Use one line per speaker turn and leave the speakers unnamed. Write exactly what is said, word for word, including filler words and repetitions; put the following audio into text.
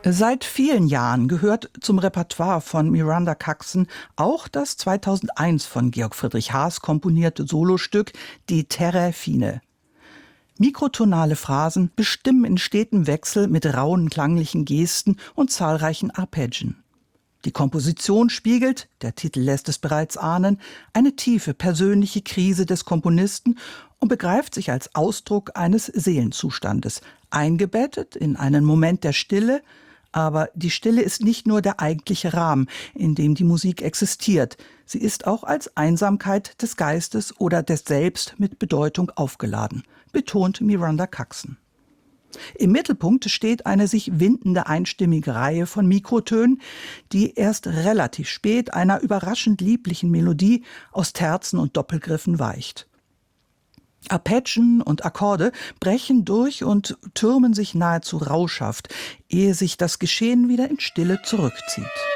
Seit vielen Jahren gehört zum Repertoire von Miranda Caxon auch das zweitausendeins von Georg Friedrich Haas komponierte Solostück Die Terra Fine. Mikrotonale Phrasen bestimmen in stetem Wechsel mit rauen klanglichen Gesten und zahlreichen Arpeggien. Die Komposition spiegelt, der Titel lässt es bereits ahnen, eine tiefe persönliche Krise des Komponisten und begreift sich als Ausdruck eines Seelenzustandes, eingebettet in einen Moment der Stille. Aber die Stille ist nicht nur der eigentliche Rahmen, in dem die Musik existiert. Sie ist auch als Einsamkeit des Geistes oder des Selbst mit Bedeutung aufgeladen, betont Miranda Caxon. Im Mittelpunkt steht eine sich windende einstimmige Reihe von Mikrotönen, die erst relativ spät einer überraschend lieblichen Melodie aus Terzen und Doppelgriffen weicht. Arpeggien und Akkorde brechen durch und türmen sich nahezu rauschhaft, ehe sich das Geschehen wieder in Stille zurückzieht.